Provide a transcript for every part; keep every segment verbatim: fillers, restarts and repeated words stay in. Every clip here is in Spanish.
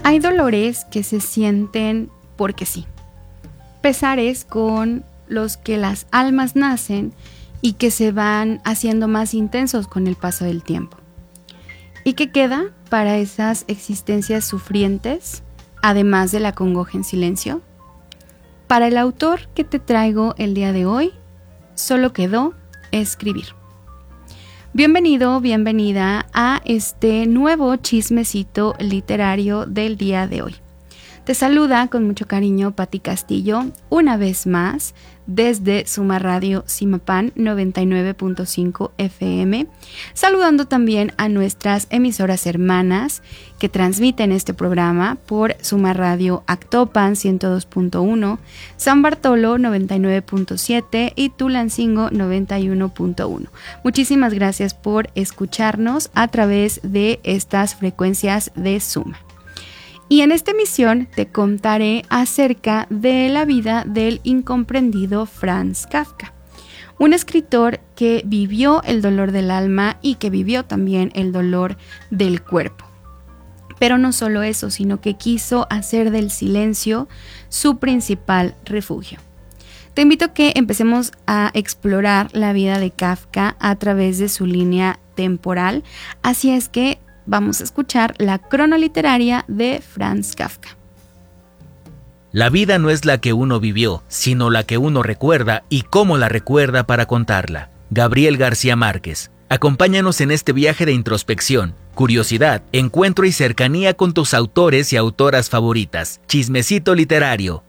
Hay dolores que se sienten porque sí, pesares con los que las almas nacen y que se van haciendo más intensos con el paso del tiempo. ¿Y qué queda para esas existencias sufrientes, además de la congoja en silencio? Para el autor que te traigo el día de hoy, solo quedó escribir. Bienvenido, bienvenida a este nuevo chismecito literario del día de hoy. Te saluda con mucho cariño Pati Castillo, una vez más, desde Suma Radio Zimapán noventa y nueve punto cinco F M, saludando también a nuestras emisoras hermanas que transmiten este programa por Suma Radio Actopan ciento dos punto uno, San Bartolo noventa y nueve punto siete y Tulancingo noventa y uno punto uno. Muchísimas gracias por escucharnos a través de estas frecuencias de Suma. Y en esta emisión te contaré acerca de la vida del incomprendido Franz Kafka, un escritor que vivió el dolor del alma y que vivió también el dolor del cuerpo. Pero no solo eso, sino que quiso hacer del silencio su principal refugio. Te invito a que empecemos a explorar la vida de Kafka a través de su línea temporal, así es que vamos a escuchar la cronoliteraria de Franz Kafka. La vida no es la que uno vivió, sino la que uno recuerda y cómo la recuerda para contarla. Gabriel García Márquez. Acompáñanos en este viaje de introspección, curiosidad, encuentro y cercanía con tus autores y autoras favoritas. Chismecito literario.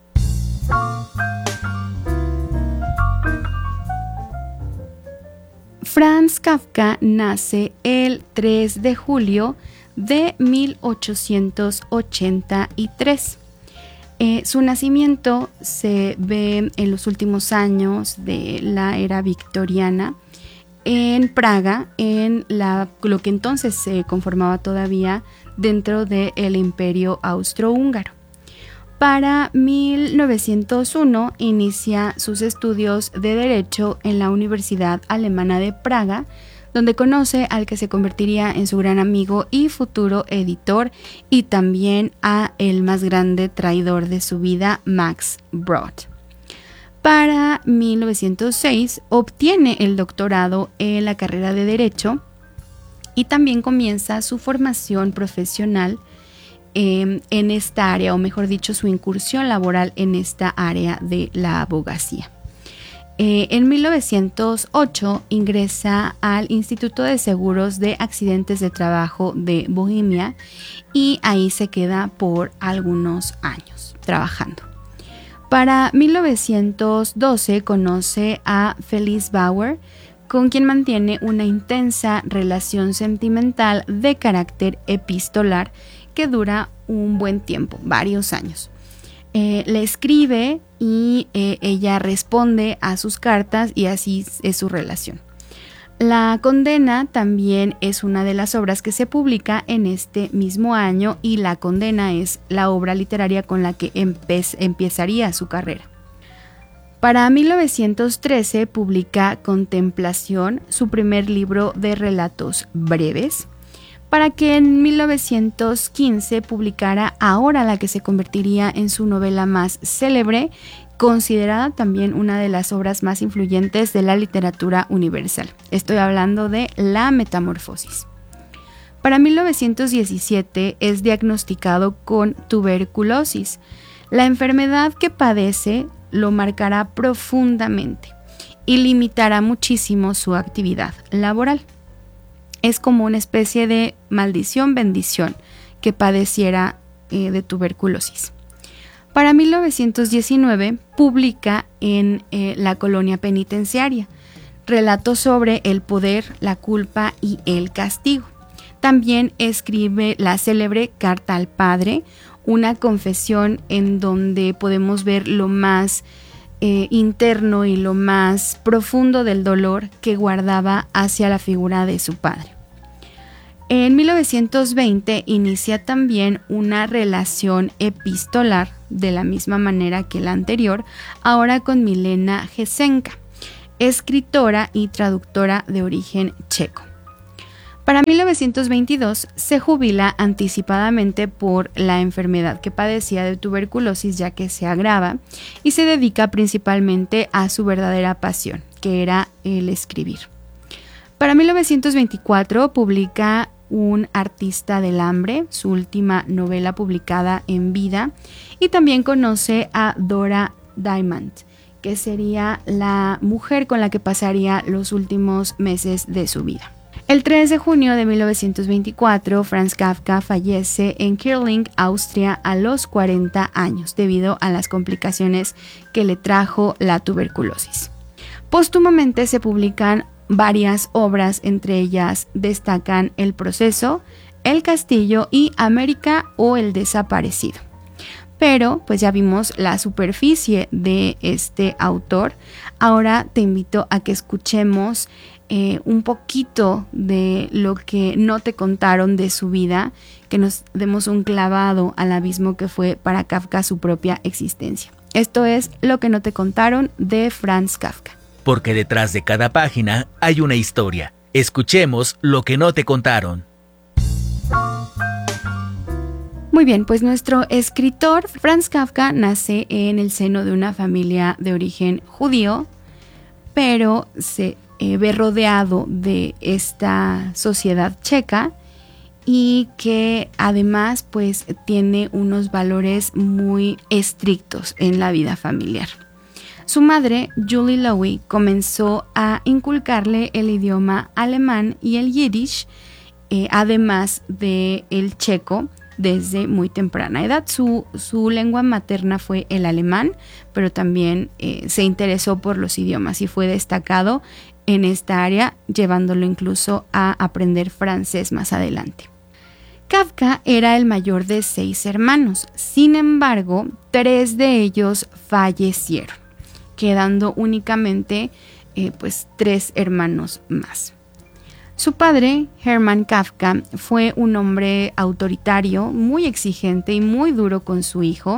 Franz Kafka nace el tres de julio de mil ochocientos ochenta y tres. Eh, su nacimiento se ve en los últimos años de la era victoriana en Praga, en la, lo que entonces se conformaba todavía dentro del Imperio Austrohúngaro. Para mil novecientos uno inicia sus estudios de Derecho en la Universidad Alemana de Praga, donde conoce al que se convertiría en su gran amigo y futuro editor, y también a el más grande traidor de su vida, Max Brod. Para mil novecientos seis obtiene el doctorado en la carrera de Derecho y también comienza su formación profesional Eh, en esta área, o mejor dicho, su incursión laboral en esta área de la abogacía. Eh, en mil novecientos ocho ingresa al Instituto de Seguros de Accidentes de Trabajo de Bohemia y ahí se queda por algunos años trabajando. Para mil novecientos doce conoce a Felice Bauer, con quien mantiene una intensa relación sentimental de carácter epistolar que dura un buen tiempo, varios años. Eh, le escribe y eh, ella responde a sus cartas y así es su relación. La Condena también es una de las obras que se publica en este mismo año y La Condena es la obra literaria con la que empe- empezaría su carrera. Para mil novecientos trece publica Contemplación, su primer libro de relatos breves, para que en mil novecientos quince publicara ahora la que se convertiría en su novela más célebre, considerada también una de las obras más influyentes de la literatura universal. Estoy hablando de La Metamorfosis. Para mil novecientos diecisiete es diagnosticado con tuberculosis. La enfermedad que padece lo marcará profundamente y limitará muchísimo su actividad laboral. Es como una especie de maldición-bendición que padeciera eh, de tuberculosis. Para mil novecientos diecinueve publica en eh, La Colonia Penitenciaria relatos sobre el poder, la culpa y el castigo. También escribe la célebre Carta al Padre, una confesión en donde podemos ver lo más Eh, interno y lo más profundo del dolor que guardaba hacia la figura de su padre. En mil novecientos veinte inicia también una relación epistolar de la misma manera que la anterior, ahora con Milena Jesenka, escritora y traductora de origen checo. Para mil novecientos veintidós se jubila anticipadamente por la enfermedad que padecía de tuberculosis, ya que se agrava, y se dedica principalmente a su verdadera pasión, que era el escribir. Para mil novecientos veinticuatro publica Un artista del hambre, su última novela publicada en vida, y también conoce a Dora Diamond, que sería la mujer con la que pasaría los últimos meses de su vida. El tres de junio de mil novecientos veinticuatro, Franz Kafka fallece en Kirling, Austria, a los cuarenta años, debido a las complicaciones que le trajo la tuberculosis. Póstumamente se publican varias obras, entre ellas destacan El proceso, El castillo y América o el desaparecido. Pero pues ya vimos la superficie de este autor. Ahora te invito a que escuchemos eh, un poquito de lo que no te contaron de su vida, que nos demos un clavado al abismo que fue para Kafka su propia existencia. Esto es Lo que no te contaron de Franz Kafka. Porque detrás de cada página hay una historia. Escuchemos Lo que no te contaron. Muy bien, pues nuestro escritor Franz Kafka nace en el seno de una familia de origen judío, pero se eh, ve rodeado de esta sociedad checa y que además pues tiene unos valores muy estrictos en la vida familiar. Su madre, Julie Lowy, comenzó a inculcarle el idioma alemán y el yiddish, eh, además del checo, desde muy temprana edad. Su, su lengua materna fue el alemán, pero también eh, se interesó por los idiomas y fue destacado en esta área, llevándolo incluso a aprender francés más adelante. Kafka era el mayor de seis hermanos, sin embargo, tres de ellos fallecieron, quedando únicamente eh, pues, tres hermanos más. Su padre, Hermann Kafka, fue un hombre autoritario, muy exigente y muy duro con su hijo,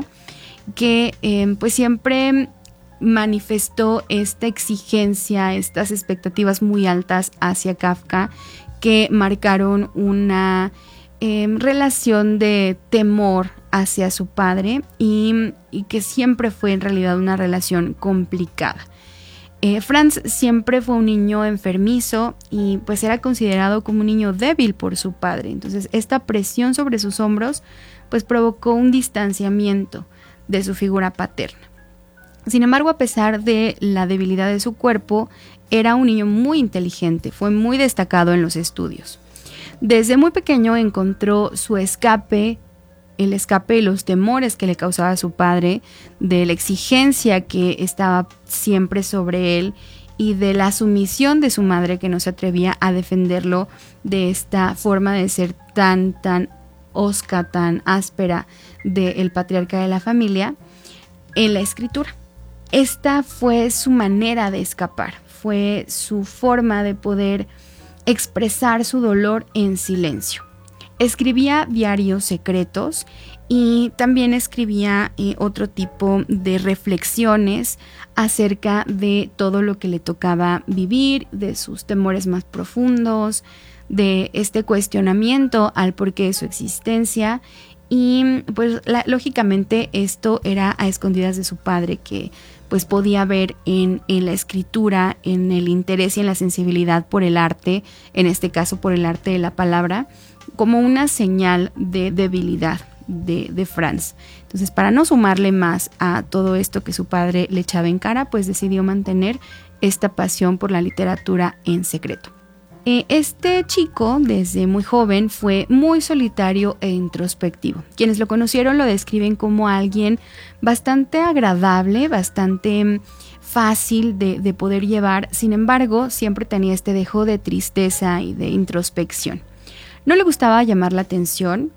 que eh, pues siempre manifestó esta exigencia, estas expectativas muy altas hacia Kafka, que marcaron una eh, relación de temor hacia su padre y, y que siempre fue en realidad una relación complicada. Eh, Franz siempre fue un niño enfermizo y pues era considerado como un niño débil por su padre. Entonces esta presión sobre sus hombros pues provocó un distanciamiento de su figura paterna. Sin embargo, a pesar de la debilidad de su cuerpo, era un niño muy inteligente, fue muy destacado en los estudios. Desde muy pequeño encontró su escape el escape y los temores que le causaba su padre, de la exigencia que estaba siempre sobre él y de la sumisión de su madre, que no se atrevía a defenderlo de esta forma de ser tan, tan hosca, tan áspera del patriarca de la familia, en la escritura. Esta fue su manera de escapar, fue su forma de poder expresar su dolor en silencio. Escribía diarios secretos y también escribía eh, otro tipo de reflexiones acerca de todo lo que le tocaba vivir, de sus temores más profundos, de este cuestionamiento al porqué de su existencia. Y pues la, lógicamente esto era a escondidas de su padre, que pues podía ver en, en la escritura, en el interés y en la sensibilidad por el arte, en este caso por el arte de la palabra, como una señal de debilidad de, de Franz. Entonces, para no sumarle más a todo esto que su padre le echaba en cara, pues decidió mantener esta pasión por la literatura en secreto. Este chico, desde muy joven, fue muy solitario e introspectivo. Quienes lo conocieron lo describen como alguien bastante agradable, bastante fácil de, de poder llevar. Sin embargo, siempre tenía este dejo de tristeza y de introspección. No le gustaba llamar la atención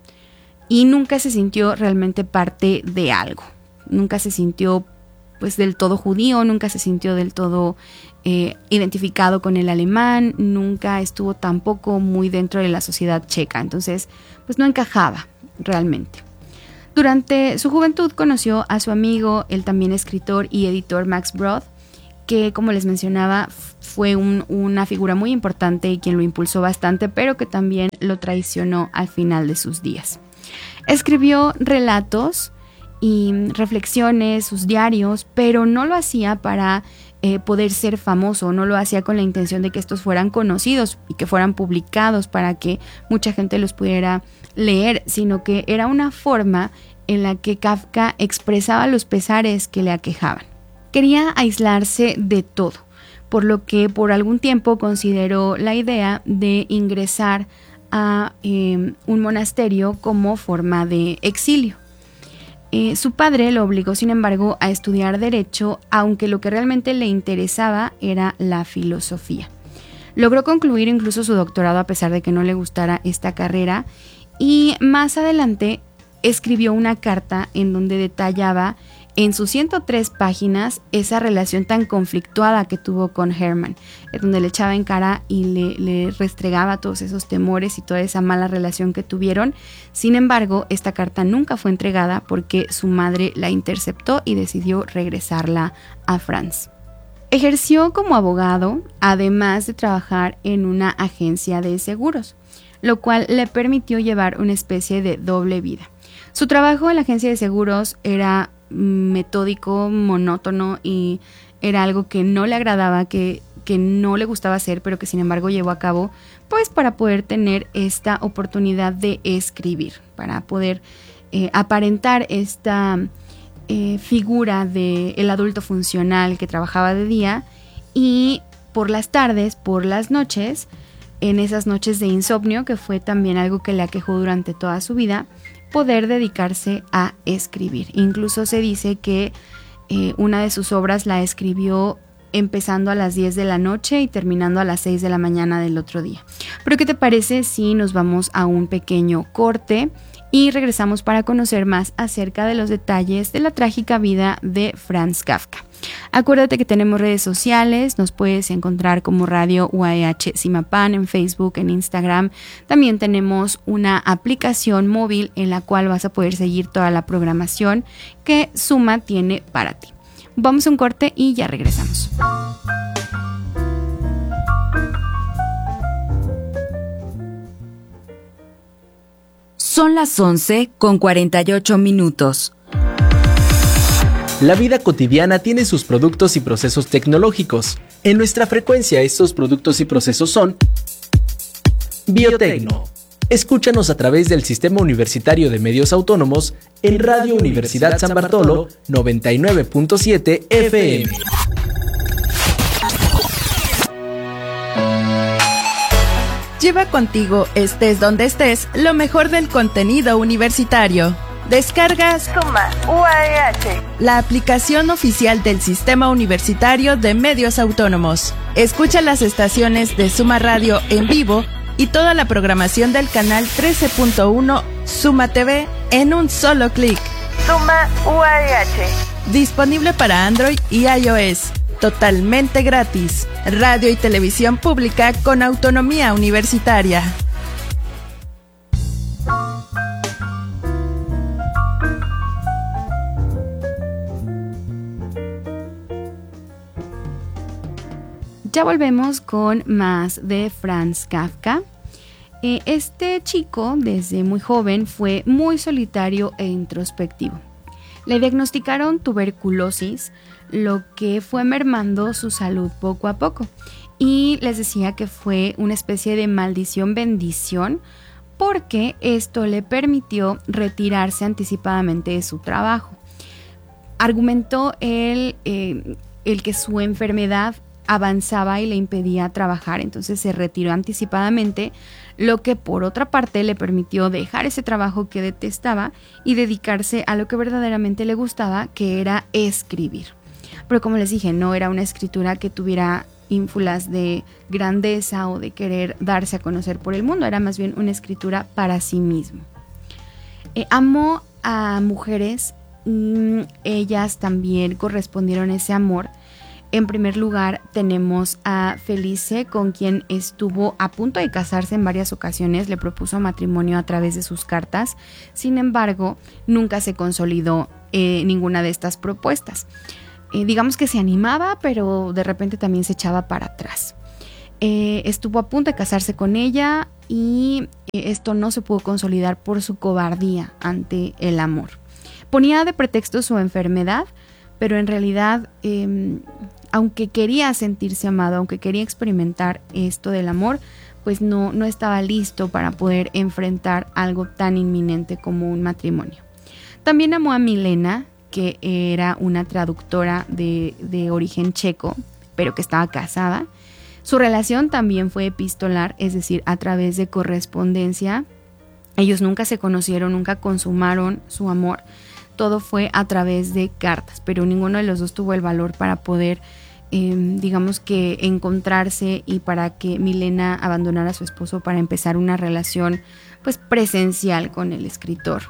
y nunca se sintió realmente parte de algo. Nunca se sintió pues del todo judío, nunca se sintió del todo eh, identificado con el alemán, nunca estuvo tampoco muy dentro de la sociedad checa. Entonces, pues no encajaba realmente. Durante su juventud conoció a su amigo, el también escritor y editor Max Brod, que, como les mencionaba, fue un, una figura muy importante y quien lo impulsó bastante, pero que también lo traicionó al final de sus días. Escribió relatos y reflexiones, sus diarios, pero no lo hacía para eh, poder ser famoso, no lo hacía con la intención de que estos fueran conocidos y que fueran publicados para que mucha gente los pudiera leer, sino que era una forma en la que Kafka expresaba los pesares que le aquejaban. Quería aislarse de todo, por lo que por algún tiempo consideró la idea de ingresar a eh, un monasterio como forma de exilio. Eh, su padre lo obligó, sin embargo, a estudiar Derecho, aunque lo que realmente le interesaba era la filosofía. Logró concluir incluso su doctorado a pesar de que no le gustara esta carrera, y más adelante escribió una carta en donde detallaba en sus ciento tres páginas esa relación tan conflictuada que tuvo con Hermann, donde le echaba en cara y le, le restregaba todos esos temores y toda esa mala relación que tuvieron. Sin embargo, esta carta nunca fue entregada porque su madre la interceptó y decidió regresarla a Franz. Ejerció como abogado, además de trabajar en una agencia de seguros, lo cual le permitió llevar una especie de doble vida. Su trabajo en la agencia de seguros era metódico, monótono y era algo que no le agradaba, que, que no le gustaba hacer, pero que sin embargo llevó a cabo pues para poder tener esta oportunidad de escribir, para poder eh, aparentar esta eh, figura del adulto funcional que trabajaba de día y por las tardes, por las noches, en esas noches de insomnio, que fue también algo que le aquejó durante toda su vida, poder dedicarse a escribir. Incluso se dice que eh, una de sus obras la escribió empezando a las diez de la noche y terminando a las seis de la mañana del otro día. Pero ¿qué te parece si nos vamos a un pequeño corte y regresamos para conocer más acerca de los detalles de la trágica vida de Franz Kafka? Acuérdate que tenemos redes sociales, nos puedes encontrar como Radio U A E H Zimapán en Facebook, en Instagram. También tenemos una aplicación móvil en la cual vas a poder seguir toda la programación que Suma tiene para ti. Vamos a un corte y ya regresamos. Son las once con cuarenta y ocho minutos. La vida cotidiana tiene sus productos y procesos tecnológicos. En nuestra frecuencia, estos productos y procesos son Biotecno. Escúchanos a través del Sistema Universitario de Medios Autónomos en Radio Universidad San Bartolo noventa y nueve punto siete F M. Lleva contigo, estés donde estés, lo mejor del contenido universitario. Descargas Suma U A E H, la aplicación oficial del Sistema Universitario de Medios Autónomos. Escucha las estaciones de Suma Radio en vivo y toda la programación del canal trece punto uno Suma T V en un solo clic. Suma U A E H, disponible para Android y iOS. Totalmente gratis. Radio y televisión pública con autonomía universitaria. Ya volvemos con más de Franz Kafka. Eh, este chico, desde muy joven, fue muy solitario e introspectivo. Le diagnosticaron tuberculosis, lo que fue mermando su salud poco a poco. Y les decía que fue una especie de maldición-bendición, porque esto le permitió retirarse anticipadamente de su trabajo. Argumentó él, eh, el que su enfermedad avanzaba y le impedía trabajar, entonces se retiró anticipadamente, lo que por otra parte le permitió dejar ese trabajo que detestaba y dedicarse a lo que verdaderamente le gustaba, que era escribir. Pero como les dije, no era una escritura que tuviera ínfulas de grandeza o de querer darse a conocer por el mundo, era más bien una escritura para sí mismo. Eh, amó a mujeres y ellas también correspondieron ese amor. En primer lugar tenemos a Felice, con quien estuvo a punto de casarse en varias ocasiones, le propuso matrimonio a través de sus cartas, sin embargo, nunca se consolidó eh, ninguna de estas propuestas. Eh, digamos que se animaba, pero de repente también se echaba para atrás. Eh, estuvo a punto de casarse con ella y eh, esto no se pudo consolidar por su cobardía ante el amor. Ponía de pretexto su enfermedad, pero en realidad, eh, aunque quería sentirse amado, aunque quería experimentar esto del amor, pues no, no estaba listo para poder enfrentar algo tan inminente como un matrimonio. También amó a Milena, que era una traductora de, de origen checo, pero que estaba casada. Su relación también fue epistolar, es decir, a través de correspondencia. Ellos nunca se conocieron, nunca consumaron su amor. Todo fue a través de cartas, pero ninguno de los dos tuvo el valor para poder, eh, digamos que, encontrarse y para que Milena abandonara a su esposo para empezar una relación pues presencial con el escritor.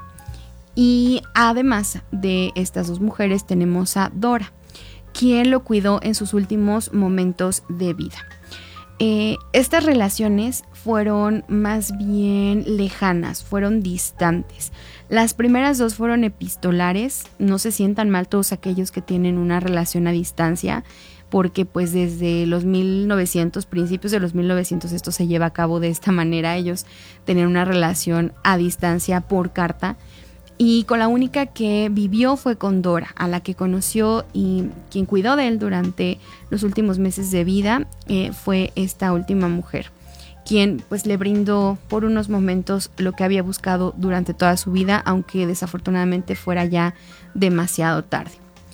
Y además de estas dos mujeres tenemos a Dora, quien lo cuidó en sus últimos momentos de vida. Eh, estas relaciones fueron más bien lejanas, fueron distantes. Las primeras dos fueron epistolares. No se sientan mal todos aquellos que tienen una relación a distancia, porque pues desde los mil novecientos, principios de los mil novecientos, esto se lleva a cabo de esta manera. Ellos tenían una relación a distancia por carta. Y con la única que vivió fue con Dora, a la que conoció y quien cuidó de él durante los últimos meses de vida eh, fue esta última mujer, quien pues le brindó por unos momentos lo que había buscado durante toda su vida, aunque desafortunadamente fuera ya demasiado tarde.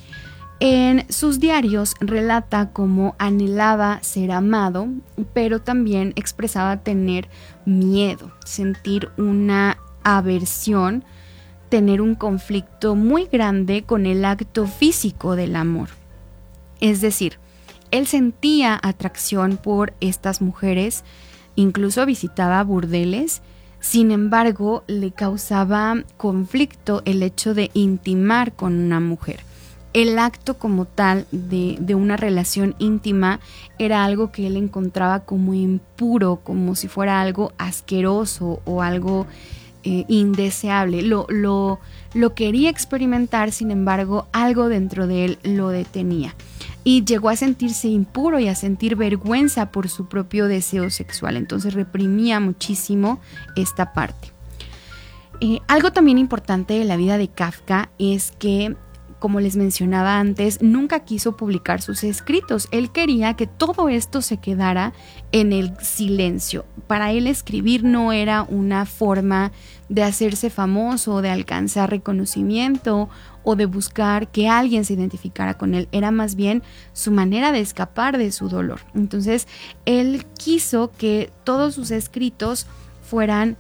En sus diarios relata cómo anhelaba ser amado, pero también expresaba tener miedo, sentir una aversión, tener un conflicto muy grande con el acto físico del amor. Es decir, él sentía atracción por estas mujeres, incluso visitaba burdeles, sin embargo, le causaba conflicto el hecho de intimar con una mujer. El acto como tal de, de una relación íntima era algo que él encontraba como impuro, como si fuera algo asqueroso o algo Eh, indeseable. Lo, lo, lo quería experimentar, sin embargo, algo dentro de él lo detenía. Y llegó a sentirse impuro y a sentir vergüenza por su propio deseo sexual. Entonces reprimía muchísimo esta parte. Eh, algo también importante de la vida de Kafka es que, como les mencionaba antes, nunca quiso publicar sus escritos. Él quería que todo esto se quedara en el silencio. Para él escribir no era una forma de hacerse famoso o de alcanzar reconocimiento o de buscar que alguien se identificara con él. Era más bien su manera de escapar de su dolor. Entonces, él quiso que todos sus escritos fueran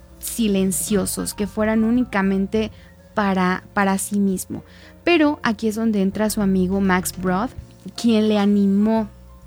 silenciosos, que fueran únicamente para, para sí mismo. Pero aquí es donde entra su amigo Max Brod, quien le animó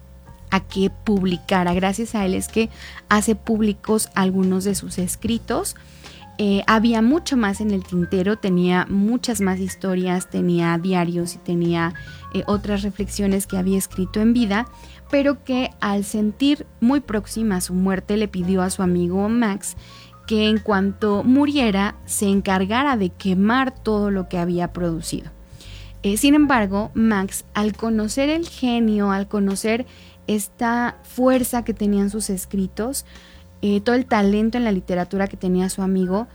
a que publicara. Gracias a él es que hace públicos algunos de sus escritos. Eh, había mucho más en el tintero, tenía muchas más historias, tenía diarios y tenía eh, otras reflexiones que había escrito en vida, pero que al sentir muy próxima a su muerte le pidió a su amigo Max que en cuanto muriera se encargara de quemar todo lo que había producido. Eh, sin embargo, Max, al conocer el genio, al conocer esta fuerza que tenían sus escritos, eh, todo el talento en la literatura que tenía su amigo,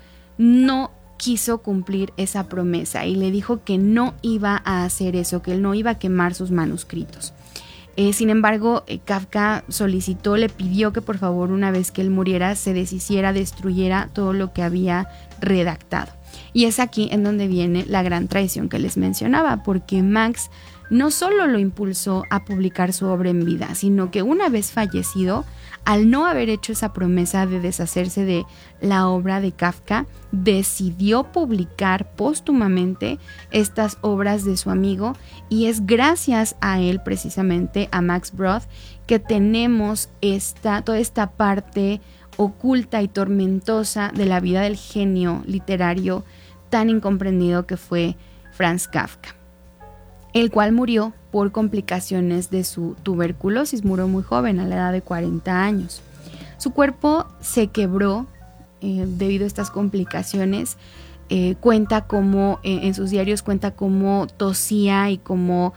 no quiso cumplir esa promesa y le dijo que no iba a hacer eso, que él no iba a quemar sus manuscritos. Eh, sin embargo, eh, Kafka solicitó, le pidió que por favor, una vez que él muriera, se deshiciera, destruyera todo lo que había redactado. Y es aquí en donde viene la gran traición que les mencionaba, porque Max no solo lo impulsó a publicar su obra en vida, sino que una vez fallecido, al no haber hecho esa promesa de deshacerse de la obra de Kafka, decidió publicar póstumamente estas obras de su amigo, y es gracias a él, precisamente a Max Brod, que tenemos esta, toda esta parte oculta y tormentosa de la vida del genio literario tan incomprendido que fue Franz Kafka, el cual murió por complicaciones de su tuberculosis. Murió muy joven, a la edad de cuarenta años. Su cuerpo se quebró eh, debido a estas complicaciones. Eh, cuenta como, eh, en sus diarios cuenta cómo tosía y cómo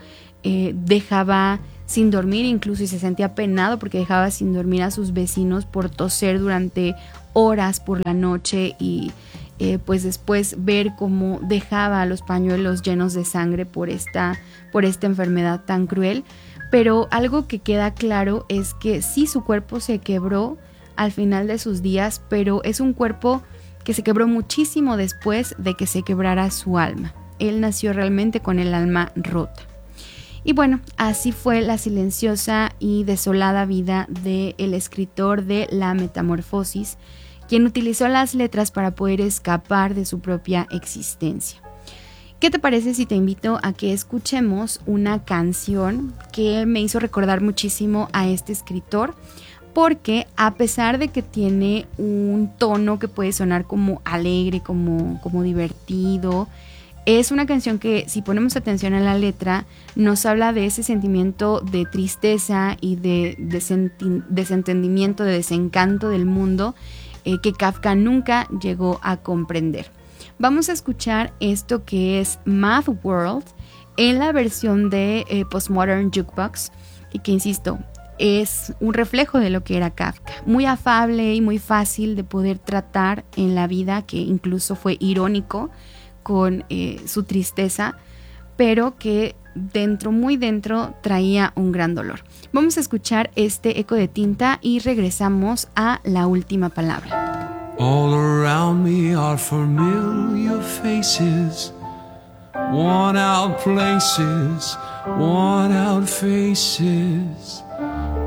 eh, dejaba sin dormir, incluso y se sentía penado porque dejaba sin dormir a sus vecinos por toser durante horas por la noche y eh, pues después ver cómo dejaba los pañuelos llenos de sangre por esta, por esta enfermedad tan cruel. Pero algo que queda claro es que sí, su cuerpo se quebró al final de sus días, pero es un cuerpo que se quebró muchísimo después de que se quebrara su alma. Él nació realmente con el alma rota. Y bueno, así fue la silenciosa y desolada vida del escritor de La Metamorfosis, quien utilizó las letras para poder escapar de su propia existencia. ¿Qué te parece si te invito a que escuchemos una canción que me hizo recordar muchísimo a este escritor? Porque a pesar de que tiene un tono que puede sonar como alegre, como, como divertido, es una canción que, si ponemos atención a la letra, nos habla de ese sentimiento de tristeza y de desenti- desentendimiento, de desencanto del mundo eh, que Kafka nunca llegó a comprender. Vamos a escuchar esto que es Math World en la versión de eh, Postmodern Jukebox, y que, insisto, es un reflejo de lo que era Kafka. Muy afable y muy fácil de poder tratar en la vida, que incluso fue irónico con eh, su tristeza, pero que dentro, muy dentro, traía un gran dolor. Vamos a escuchar este Eco de Tinta y regresamos a La Última Palabra. All around me are familiar faces, worn out places, worn out faces.